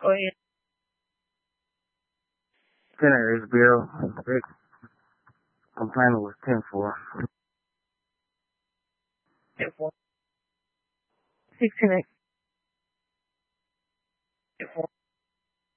Oh yeah. 10 HBO. Big complaint was 10-4. 10-4. 16